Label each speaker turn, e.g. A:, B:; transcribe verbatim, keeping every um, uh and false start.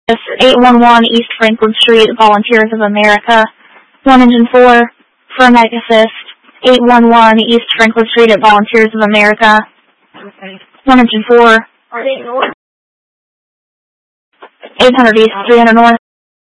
A: eight one one East Franklin Street, Volunteers of America. one engine four, for medic assist. eight one one East Franklin Street at Volunteers of America. one engine four. eight hundred East, three hundred North.